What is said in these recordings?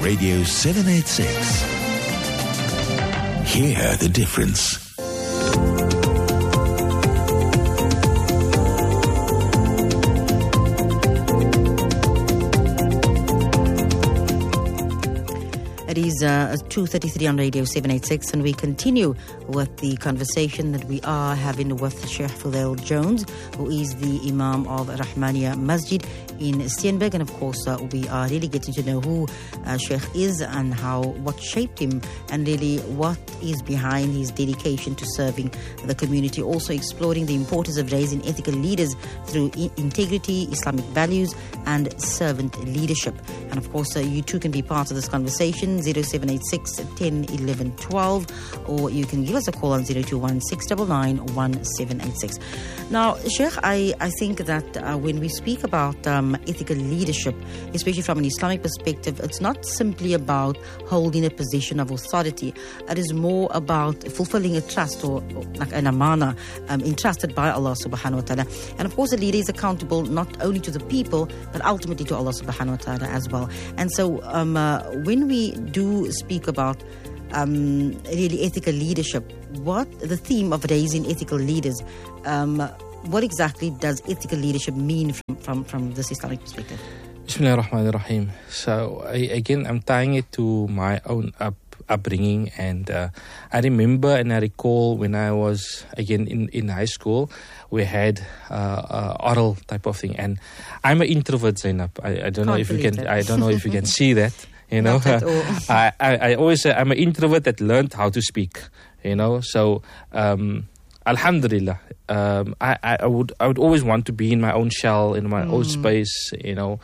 Radio 786. Hear the difference. It is 2:33 on Radio 786, and we continue with the conversation that we are having with Sheikh Fudail Jones, who is the Imam of Rahmania Masjid in Steenberg. And of course, we are really getting to know who Sheikh is and what shaped him, and really what is behind his dedication to serving the community. Also exploring the importance of raising ethical leaders through integrity, Islamic values, and servant leadership. And of course, you too can be part of this conversation. 0786 10 11 12, or you can give us a call on 021 699 1786. Now, Sheikh, I think that when we speak about ethical leadership, especially from an Islamic perspective, it's not simply about holding a position of authority. It is more about fulfilling a trust, or like an amana, entrusted by Allah subhanahu wa ta'ala. And of course, a leader is accountable not only to the people, but ultimately to Allah subhanahu wa ta'ala as well. And so when we do speak about really ethical leadership, what the theme of raising ethical leaders, what exactly does ethical leadership mean from this Islamic perspective? Bismillah ar-Rahman ar-Rahim. So again, I'm tying it to my own upbringing, and I remember and I recall when I was again in high school, we had oral type of thing, and I'm an introvert, Zainab. I don't know if you can. I don't know if you can see that. You know, I always say I'm an introvert that learned how to speak. You know, so Alhamdulillah, I would always want to be in my own shell, in my own space. You know,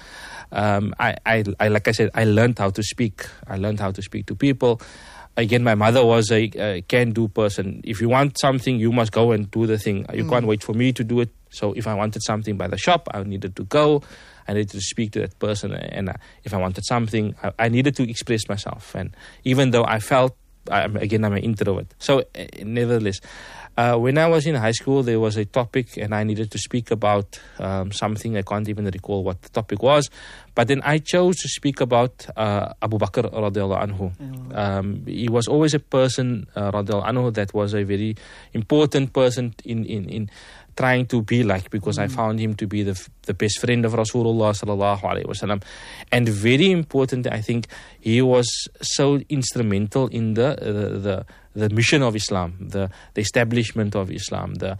I like I said, I learned how to speak. I learned how to speak to people. Again, my mother was a can-do person. If you want something, you must go and do the thing. You can't wait for me to do it. So if I wanted something by the shop, I needed to go. I needed to speak to that person. And if I wanted something, I needed to express myself. And even though I felt, I'm an introvert. So nevertheless, when I was in high school, there was a topic and I needed to speak about something. I can't even recall what the topic was. But then I chose to speak about Abu Bakr radiallahu anhu. He was always a person, radiallahu anhu, that was a very important person in trying to be like, because I found him to be the best friend of Rasulullah sallallahu alaihi wasallam. And very important, I think, he was so instrumental in the mission of Islam, the establishment of Islam, the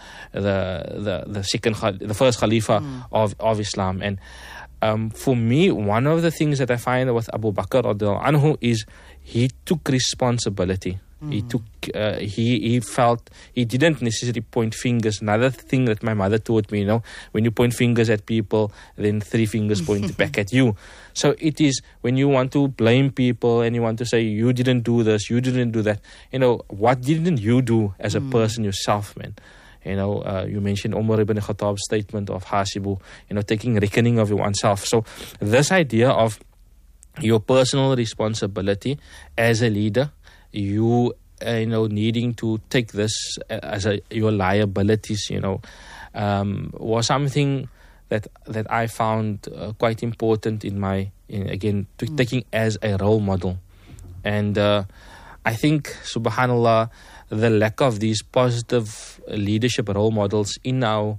first Khalifa of Islam. And for me, one of the things that I find with Abu Bakr radiallahu anhu is he took responsibility. He took. He felt he didn't necessarily point fingers. Another thing that my mother taught me, you know, when you point fingers at people, then 3 fingers point back at you. So it is when you want to blame people and you want to say you didn't do this, you didn't do that. You know, what didn't you do as a person yourself, man? You know, you mentioned Umar ibn Khattab's statement of Hasibu, you know, taking reckoning of oneself. So this idea of your personal responsibility as a leader, you know, needing to take this as your liabilities, you know, was something that I found quite important taking as a role model. And I think, subhanallah, the lack of these positive leadership role models in our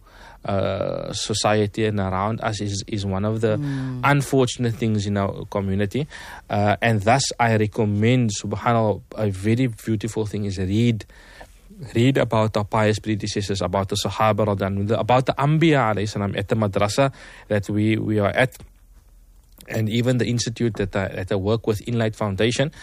society and around us is one of the unfortunate things in our community, and thus I recommend, subhanallah, a very beautiful thing is read about our pious predecessors, about the Sahaba, about the Anbiya alayhi salam, at the madrasa that we are at, and even the institute that I work with, Inlight Foundation.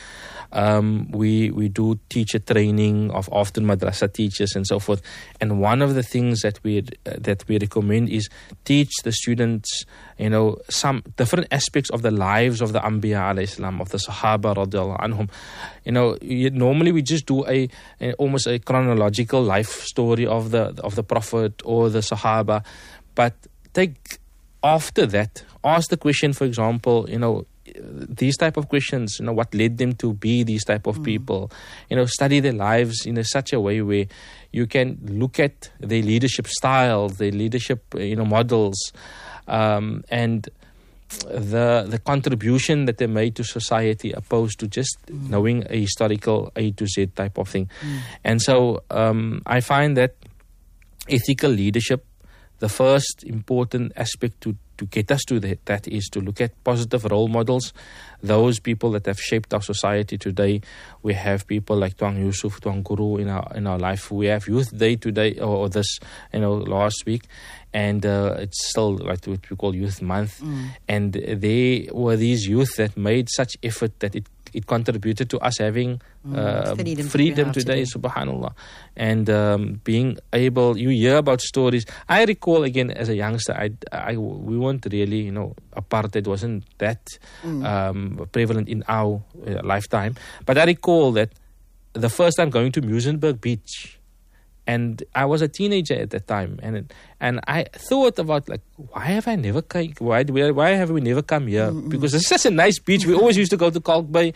We do teacher training of often madrasa teachers and so forth. And one of the things that we recommend is teach the students, you know, some different aspects of the lives of the Anbiya alayhi salam, of the Sahaba radiallahu anhum. You know, normally we just do almost a chronological life story of the Prophet or the Sahaba, but after that, ask the question, for example, you know, these type of questions, you know, what led them to be these type of people, you know, study their lives in such a way where you can look at their leadership styles, their leadership, you know, models, and the contribution that they made to society, opposed to just knowing a historical A to Z type of thing. And so I find that ethical leadership, the first important aspect to get us to that is to look at positive role models, those people that have shaped our society today. We have people like Tuan Yusuf, Tuan Guru in our life. We have Youth Day today, or this, last week, and it's still like what we call Youth Month. And they were these youth that made such effort that it contributed to us having freedom today, subhanallah. And being able, you hear about stories. I recall, again, as a youngster, we weren't really, apartheid wasn't that prevalent in our lifetime. But I recall that the first time going to Muizenberg Beach, and I was a teenager at that time, and I thought about, like, why have we never come here? Because it's such a nice beach. We always used to go to Kalk Bay,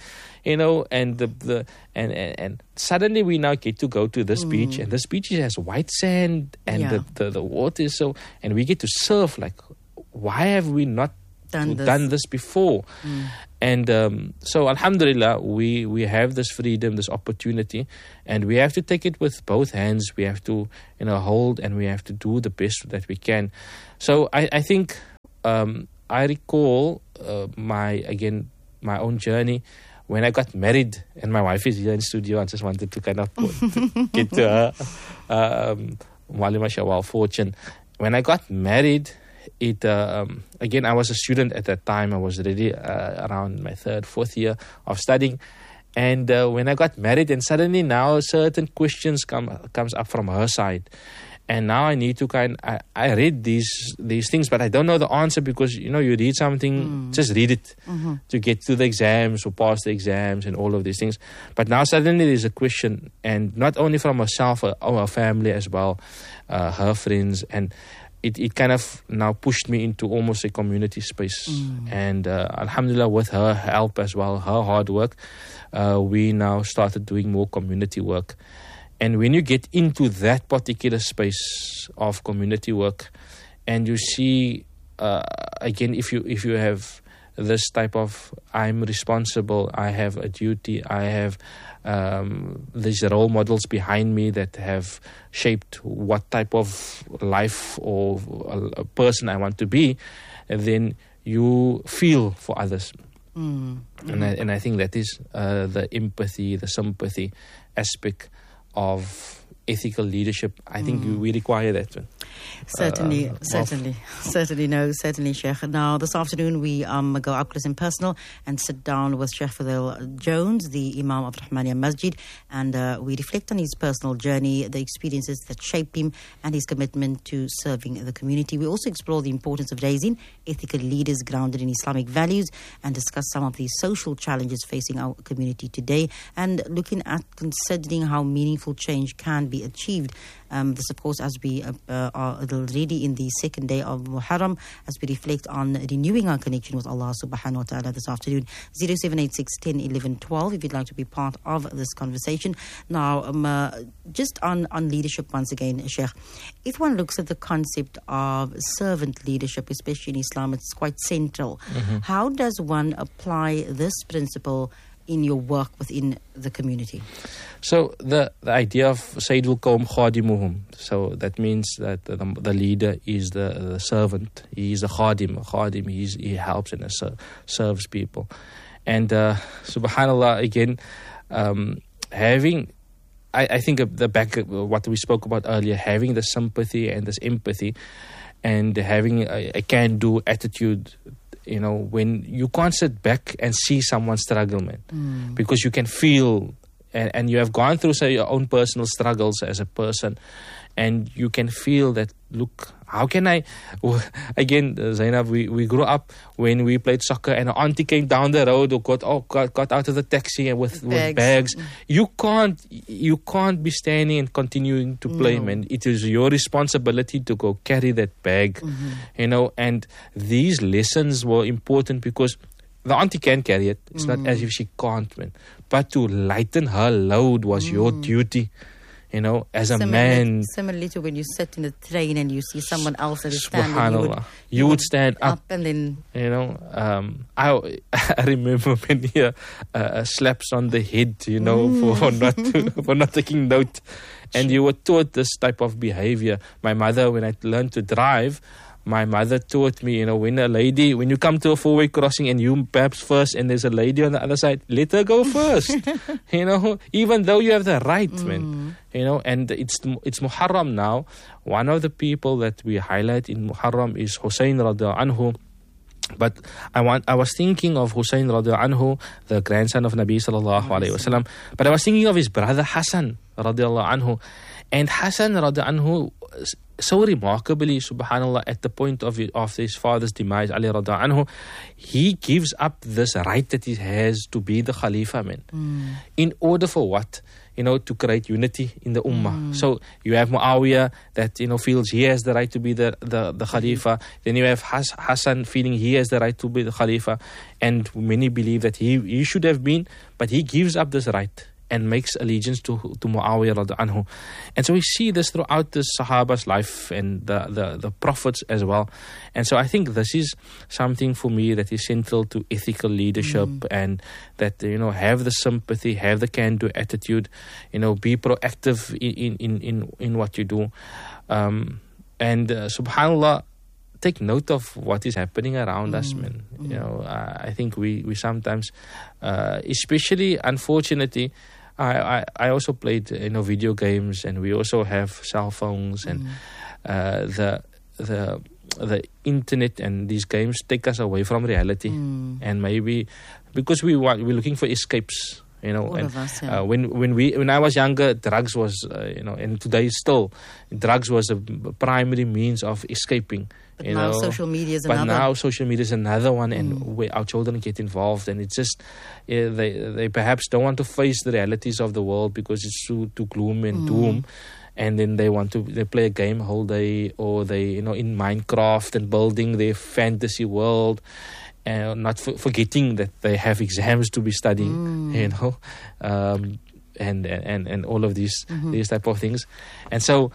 and suddenly we now get to go to this beach, and this beach has white sand, and the water is so, and we get to surf. Like, why have we not done this before? And so alhamdulillah, we have this freedom, this opportunity, and we have to take it with both hands. We have to hold, and we have to do the best that we can. So I think I recall my own journey when I got married, and my wife is here in studio. I just wanted to kind of get to her Malima Shawal fortune. When I got married, again, I was a student at that time. I was already around my 3rd, 4th year of studying. And when I got married, and suddenly now certain questions comes up from her side. And now I need to I read these things, but I don't know the answer, because, you read something, just read it to get to the exams or pass the exams and all of these things. But now suddenly there's a question, and not only from herself, our family as well, her friends, and it kind of now pushed me into almost a community space. And alhamdulillah, with her help as well, her hard work, we now started doing more community work. And when you get into that particular space of community work, and you see, again, if you have this type of, I'm responsible, I have a duty, I have these role models behind me that have shaped what type of life or a person I want to be, and then you feel for others. And I think that is the empathy, the sympathy aspect of ethical leadership. I think we require that. Certainly, Sheikh. Now, this afternoon we go up close and personal and sit down with Sheikh Fadel Jones, the Imam of Rahmania Masjid, and we reflect on his personal journey, the experiences that shaped him, and his commitment to serving the community. We also explore the importance of raising ethical leaders grounded in Islamic values, and discuss some of the social challenges facing our community today, and looking at considering how meaningful change can be achieved. This, of course, as we are already in the 2nd day of Muharram, as we reflect on renewing our connection with Allah subhanahu wa ta'ala this afternoon. 0786 10 11 12 if you'd like to be part of this conversation. Now, just on leadership once again, Sheikh, if one looks at the concept of servant leadership, especially in Islam, it's quite central. How does one apply this principle in your work within the community? So the idea of Sayyidul Qawm Khadimuhum, so that means that the leader is the servant. He is the Khadim. He helps and serves people. And subhanallah, again, having, I think the back, what we spoke about earlier, having the sympathy and this empathy, and having a can-do attitude, when you can't sit back and see someone struggle, man, because you can feel, and you have gone through, say, your own personal struggles as a person, and you can feel that, look, how can I, again, Zainab, we grew up when we played soccer, and an auntie came down the road or got out of the taxi and with bags. You can't be standing and continuing to play, man. It is your responsibility to go carry that bag, and these lessons were important because the auntie can carry it. It's not as if she can't, man. But to lighten her load was your duty. as a man. Similarly to when you sit in a train and you see someone else that is standing, Subhanallah. You would stand up. And then, I remember when he slaps on the head, for not taking note. And you were taught this type of behavior. My mother, when I learned to drive, my mother taught me, when you come to a four-way crossing and you perhaps first and there's a lady on the other side, let her go first. Even though you have the right, man. And it's Muharram now. One of the people that we highlight in Muharram is Hussein radiallahu anhu. But I was thinking of Hussein radiallahu anhu, the grandson of Nabi sallallahu alayhi wasallam. But I was thinking of his brother Hassan radiallahu anhu. And Hassan radiallahu anhu, so remarkably, subhanallah, at the point of his father's demise, Ali radiallahu anhu, he gives up this right that he has to be the Khalifa, man. In order for what? To create unity in the ummah. So you have Muawiyah that, feels he has the right to be the Khalifa. Then you have Hassan feeling he has the right to be the Khalifa. And many believe that he should have been, but he gives up this right and makes allegiance to Muawiyah radiallahu anhu. And so we see this throughout the Sahaba's life and the Prophets as well. And so I think this is something for me that is central to ethical leadership, and that, have the sympathy, have the can-do attitude, be proactive in what you do. And subhanallah, take note of what is happening around us, man. I think we sometimes, especially unfortunately, I also played video games, and we also have cell phones, and the internet and these games take us away from reality, and maybe because we're looking for escapes. All of us, yeah. When I was younger, drugs was and today still, drugs was a primary means of escaping. But now social media is another. But now social media is another one, and where our children get involved, and it's just they perhaps don't want to face the realities of the world because it's too gloom and doom. And then they play a game whole day, or they in Minecraft and building their fantasy world. And not forgetting that they have exams to be studying, and all of these type of things. And so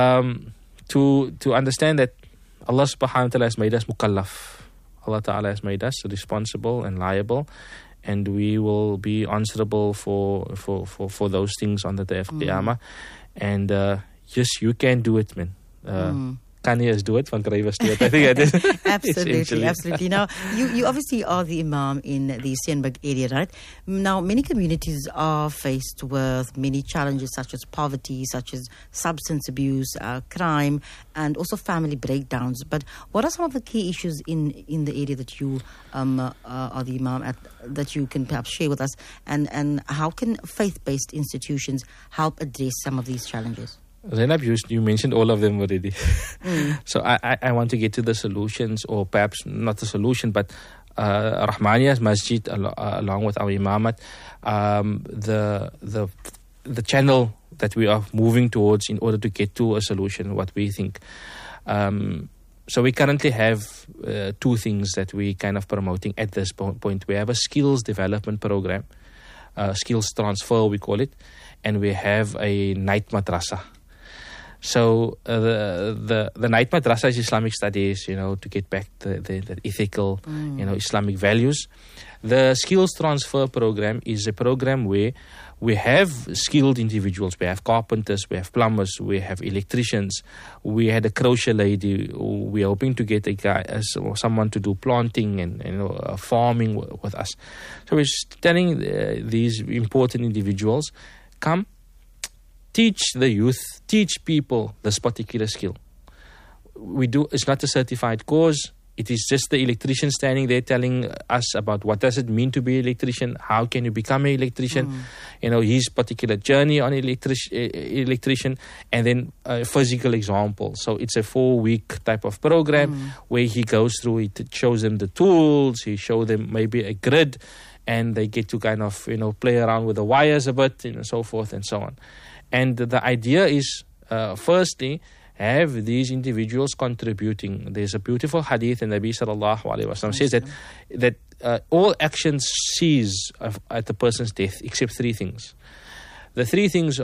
to understand that Allah subhanahu wa ta'ala has made us mukallaf. Allah ta'ala has made us responsible and liable, and we will be answerable for those things on the day of Qiyamah. And yes, you can do it, man. Kanias do it, Van Cravers do it. I think that is absolutely. Now, you obviously are the imam in the Steenberg area, right? Now, many communities are faced with many challenges such as poverty, such as substance abuse, crime, and also family breakdowns. But what are some of the key issues in the area that you are the imam at, that you can perhaps share with us? And how can faith-based institutions help address some of these challenges? Zainab, you mentioned all of them already. So I want to get to the solutions, or perhaps not the solution, but Rahmania's Masjid along with our imamat, the channel that we are moving towards in order to get to a solution, what we think. So we currently have two things that we kind of promoting at this point. We have a skills development program, skills transfer we call it, and we have a night madrasa. So the night madrasa is Islamic studies, to get back the ethical, Islamic values. The skills transfer program is a program where we have skilled individuals. We have carpenters, we have plumbers, we have electricians. We had a crochet lady. We are hoping to get a guy or someone to do planting and farming with us. So we're telling these important individuals, come. Teach the youth, teach people this particular skill. It's not a certified course. It is just the electrician standing there telling us about what does it mean to be an electrician, how can you become an electrician, his particular journey on electrician, and then a physical example. So it's a 4-week type of program where he goes through, he shows them the tools, he shows them maybe a grid, and they get to kind of, play around with the wires a bit, so forth and so on. And the idea is, firstly, have these individuals contributing. There's a beautiful hadith in Nabi sallallahu alaihi wasallam says that all actions cease at the person's death except 3 things. The 3 things are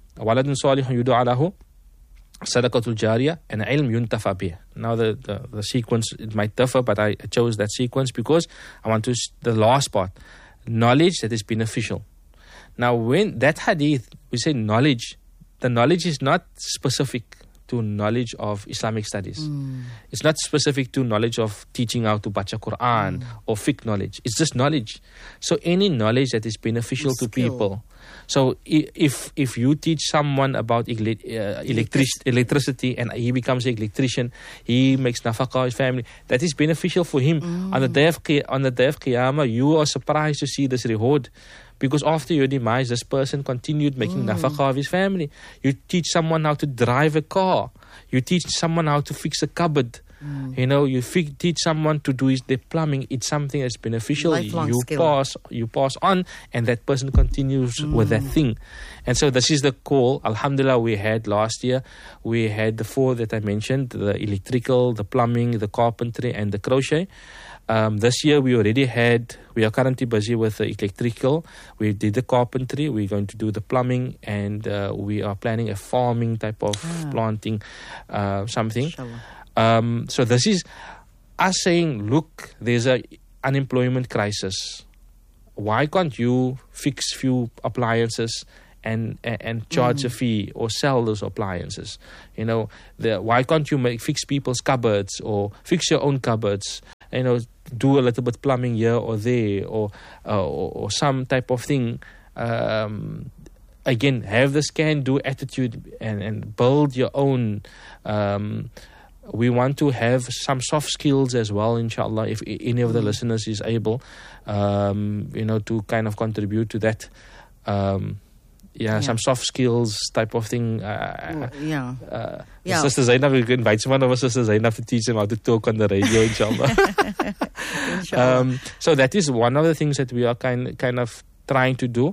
waladun salihun yud'a lahu, sadaqatul jariyah, and ilm yuntafa bih. Now the sequence, it might differ, but I chose that sequence because I want to the last part, knowledge that is beneficial. Now when that hadith, we say knowledge, the knowledge is not specific to knowledge of Islamic studies. It's not specific to knowledge of teaching how to baca Quran or fiqh knowledge. It's just knowledge. So any knowledge that is beneficial to people. So if you teach someone about electricity and he becomes an electrician, he makes nafaqah his family, that is beneficial for him. On the day of Qiyamah, you are surprised to see this reward. Because after your demise, this person continued making nafaqah of his family. You teach someone how to drive a car. You teach someone how to fix a cupboard. You know, you teach someone to do their plumbing. It's something that's beneficial. Lifelong skill. You pass on, and that person continues with that thing. And so this is the call. Alhamdulillah, we had last year, we had the 4 that I mentioned, the electrical, the plumbing, the carpentry, and the crochet. This year we are currently busy with the electrical. We did the carpentry. We're going to do the plumbing, and we are planning a farming type of planting something. So this is us saying, look, there's a unemployment crisis. Why can't you fix few appliances and charge a fee or sell those appliances? You know, why can't you fix people's cupboards or fix your own cupboards? You know, do a little bit plumbing here or there, or some type of thing. Again, have this can-do attitude and build your own. We want to have some soft skills as well, inshallah, if any of the listeners is able, you know, to kind of contribute to that. Some soft skills type of thing. Sister Zainab, we can invite someone of us, Sister Zainab, to teach them how to talk on the radio, inshallah. So that is one of the things that we are kind of trying to do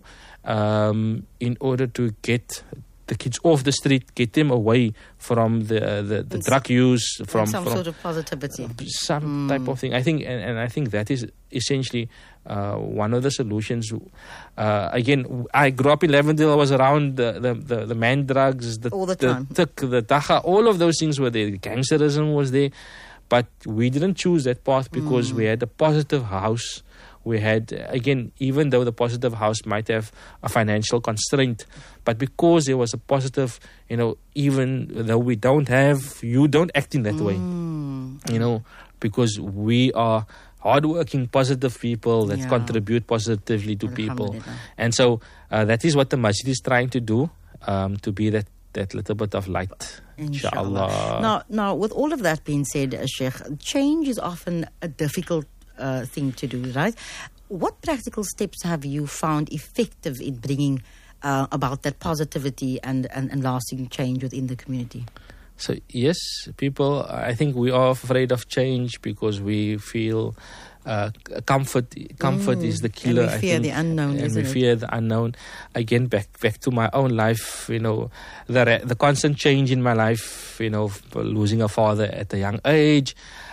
in order to get the kids off the street, get them away from the drug use, from sort of positivity, some type of thing. I think, and I think that is essentially one of the solutions. Again, I grew up in Lavendale. I was around the man drugs, all the time, the dacha, all of those things were there. Gangsterism was there, but we didn't choose that path because we had a positive house. We had, again, even though the positive house might have a financial constraint, but because there was a positive, you know, even though we don't have, you don't act in that way, you know, because we are hardworking, positive people that contribute positively to people. And so that is what the masjid is trying to do, to be that little bit of light, inshallah. Now, with all of that being said, Sheikh, change is often a difficult thing to do, right? What practical steps have you found effective in bringing about that positivity and lasting change within the community? So yes, people, I think we are afraid of change because we feel comfort is the killer. And we fear the unknown, and we fear the unknown. Again, back to my own life, you know, the constant change in my life, you know, losing a father at a young age,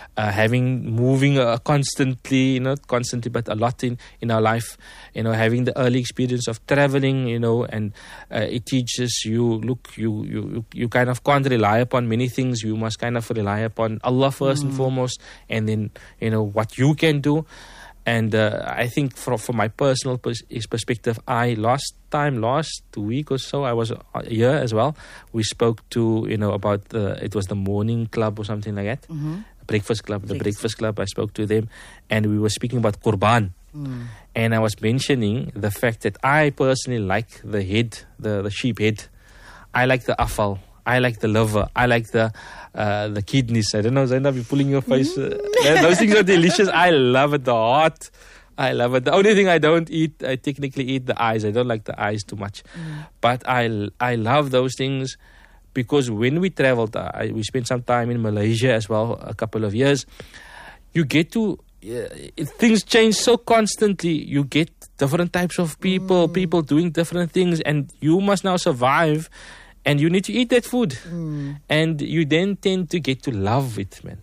moving constantly, not constantly, but a lot in our life, you know, having the early experience of traveling, you know, and it teaches you, look, you kind of can't rely upon many things. You must kind of rely upon Allah first and foremost, and then, you know, what you can do. And I think from my personal perspective, last week or so, I was here as well. We spoke to, you know, about it was the morning club or something like that. Breakfast club, breakfast club. I spoke to them, and we were speaking about Qurban, and I was mentioning the fact that I personally like the head, the sheep head. I like the afal. I like the liver. I like the kidneys. I don't know, Zainab, you're pulling your face. Those things are delicious. I love it. The heart, I love it. The only thing I don't eat, I technically eat the eyes. I don't like the eyes too much, but I love those things. Because when we traveled, we spent some time in Malaysia as well, a couple of years. You get to, things change so constantly. You get different types of people doing different things, and you must now survive, and you need to eat that food. And you then tend to get to love it, man.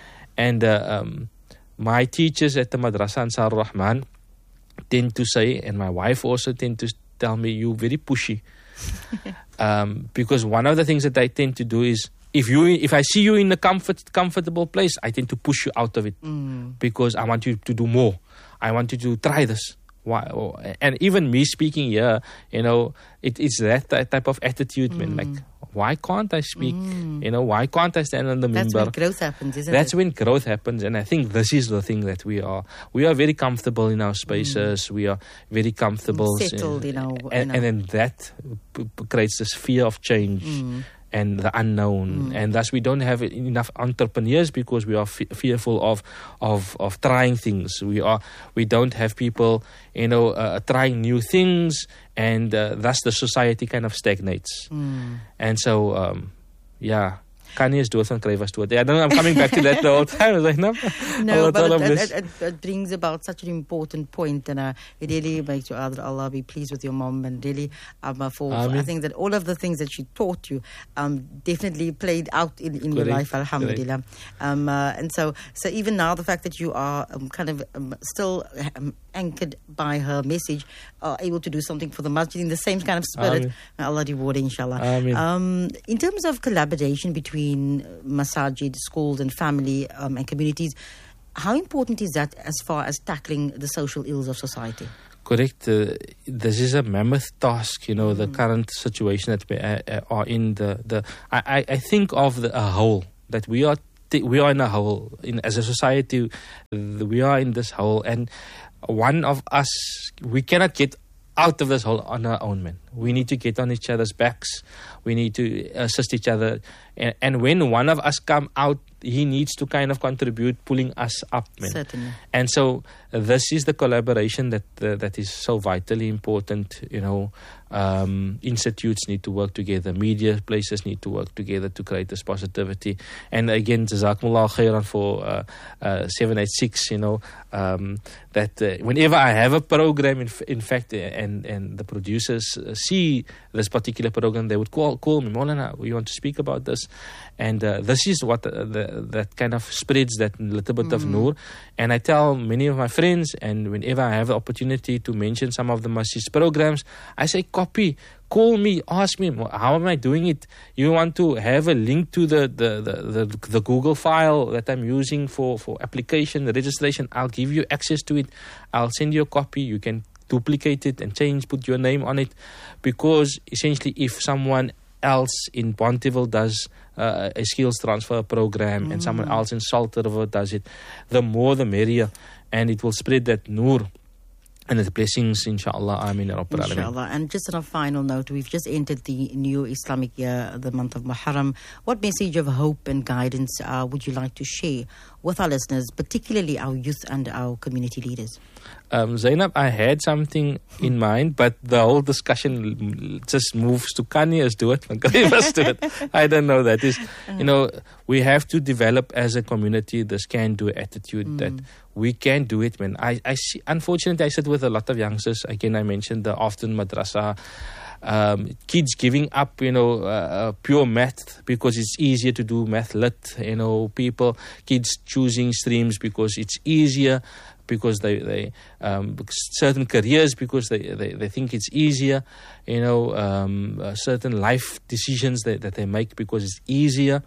And my teachers at the Madrasa Ansar Rahman tend to say, and my wife also tend to tell me, you're very pushy. Because one of the things that I tend to do is, if I see you in a comfortable place, I tend to push you out of it because I want you to do more. I want you to try this. Why? And even me speaking here, it's that type of attitude, man. Like, why can't I speak? Why can't I stand on the minbar? That's when growth happens, isn't it? That's when growth happens, and I think this is the thing that we are. We are very comfortable in our spaces. We are very comfortable, settled, and then that creates this fear of change. And the unknown, and thus we don't have enough entrepreneurs because we are fearful of trying things. We don't have people, trying new things, and thus the society kind of stagnates. And so, Kanye is dood van kry was dood. I don't know, I'm coming back to that the whole time. I was like, no, but it brings about such an important point, and it really makes you, Allah be pleased with your mom, and really, I think that all of the things that she taught you definitely played out in your life, alhamdulillah. And so even now, the fact that you are still anchored by her message, are able to do something for the masjid in the same kind of spirit, may Allah reward, inshallah. In terms of collaboration between masajid, schools and family and communities, how important is that as far as tackling the social ills of society? Correct. This is a mammoth task, the current situation that we are in. I think of a hole, that we are in a hole. As a society, we are in this hole, and one of us, we cannot get out of this hole on our own, man. We need to get on each other's backs. We need to assist each other. And when one of us come out, he needs to kind of contribute, pulling us up, man. Certainly. And so this is the collaboration that is so vitally important. Institutes need to work together. Media places need to work together to create this positivity. And again, Jazakumullah khairan for 786, that whenever I have a program, in fact, and the producers see this particular program, they would call me, Maulana, we want to speak about this. And this is what that kind of spreads that little bit of noor. And I tell many of my friends, and whenever I have the opportunity to mention some of the masjid's programs, I say, copy, call me, ask me, how am I doing it? You want to have a link to the Google file that I'm using for application, the registration, I'll give you access to it. I'll send you a copy. You can duplicate it and put your name on it. Because essentially, if someone else in Bonteville does a skills transfer program and someone else in Salt River does it, the more the merrier, and it will spread that noor and the blessings, inshallah. Ameen. Inshallah. And just on a final note, we've just entered the new Islamic year, the month of Muharram. What message of hope and guidance would you like to share with our listeners, particularly our youth and our community leaders? Zainab, I had something in mind, but the whole discussion just moves to Kanye, do it, must do it. I don't know. That is, we have to develop as a community this can-do attitude that we can do it, man. I see, unfortunately, I sit with a lot of youngsters. Again, I mentioned the afternoon madrasa. Kids giving up, pure math because it's easier to do math lit. Kids choosing streams because it's easier, because they certain careers because they think it's easier. Certain life decisions that they make because it's easier.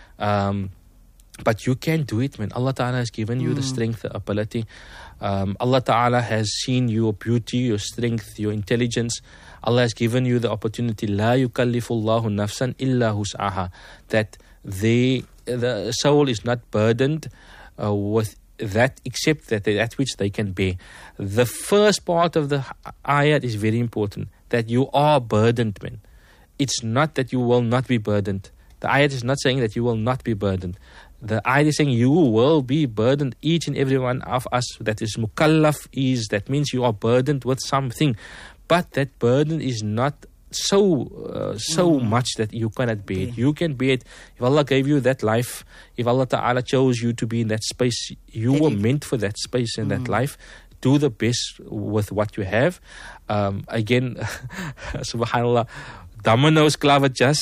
But you can do it, man. Allah Ta'ala has given you the strength, the ability. Allah Ta'ala has seen your beauty, your strength, your intelligence. Allah has given you the opportunity. La yukallifullahu nafsan illa hus'aha. That the soul is not burdened with that except that which they can bear. The first part of the ayat is very important. That you are burdened, man. It's not that you will not be burdened. The ayat is not saying that you will not be burdened. The ayat is saying you will be burdened, each and every one of us. That is mukallaf, that means you are burdened with something. But that burden is not so much that you cannot bear it. You can bear it. If Allah gave you that life, if Allah Ta'ala chose you to be in that space, you were meant for that space and that life. Do the best with what you have. Again, subhanAllah, dominoes, clavajas,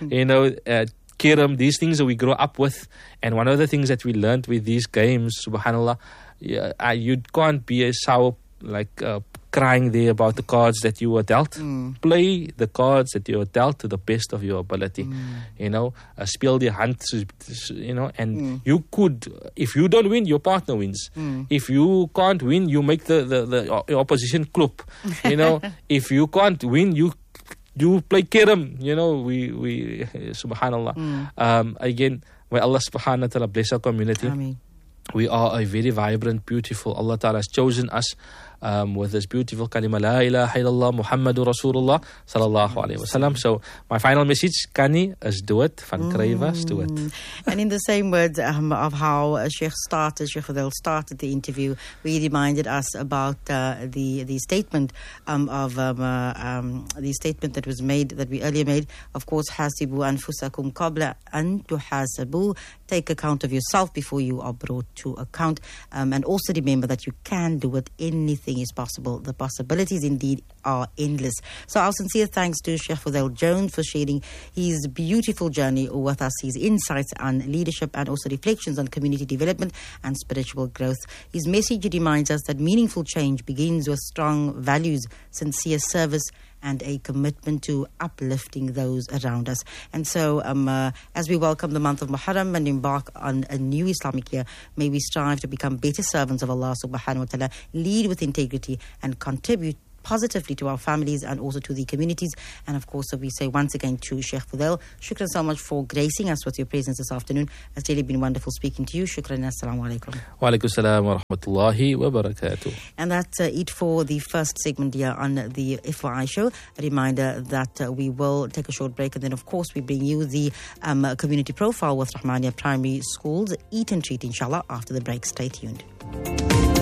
kiram, these things that we grow up with. And one of the things that we learned with these games, subhanAllah, you can't be a sour crying there about the cards that you were dealt. Play the cards that you were dealt to the best of your ability. You know, speel die hand, you know, and you could, if you don't win, your partner wins. If you can't win, you make the opposition klop. You know, if you can't win, you play Kerem. You know, we subhanallah. Again, may Allah subhanahu wa ta'ala bless our community. Ameen. We are a very vibrant, beautiful. Allah Ta'ala has chosen us with this beautiful kalima, La ilaha illallah Muhammadur Rasulullah sallallahu alayhi wa sallam. So my final message, Kani, is do it, van Kruijers, do it. And in the same words of how Sheikh Fadel started the interview, we reminded us about the statement the statement that was made, that we earlier made. Of course, hasibu anfusakum qabla an tuhasabu. Take account of yourself before you are brought to account. And also remember that you can do it. Anything is possible. The possibilities indeed are endless. So our sincere thanks to Sheikh Fadel Jones for sharing his beautiful journey with us, his insights on leadership and also reflections on community development and spiritual growth. His message reminds us that meaningful change begins with strong values, sincere service, and a commitment to uplifting those around us. And so as we welcome the month of Muharram and embark on a new Islamic year, may we strive to become better servants of Allah subhanahu wa ta'ala, lead with integrity and contribute positively to our families and also to the communities. And of course, so we say once again to Sheikh Fadel, shukran so much for gracing us with your presence this afternoon. It's really been wonderful speaking to you. Shukran. Assalamu alaikum. Wa alaikum salam wa rahmatullahi wa barakatuh. And that's it for the first segment here on the FYI show. A reminder that we will take a short break, and then of course we bring you the community profile with Rahmania Primary Schools Eat and Treat, inshallah, after the break. Stay tuned.